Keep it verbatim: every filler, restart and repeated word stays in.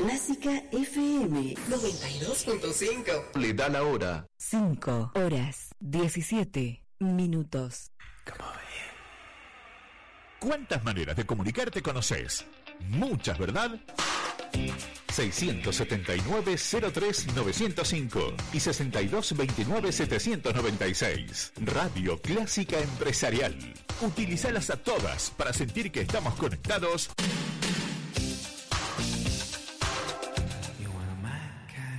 Clásica F M noventa y dos punto cinco. Le da la hora. cinco horas diecisiete minutos. ¿Cuántas maneras de comunicarte conoces? Muchas, ¿verdad? seiscientos setenta y nueve, cero tres, novecientos cinco y sesenta y dos, veintinueve, setecientos noventa y seis. Radio Clásica Empresarial. Utilízalas a todas para sentir que estamos conectados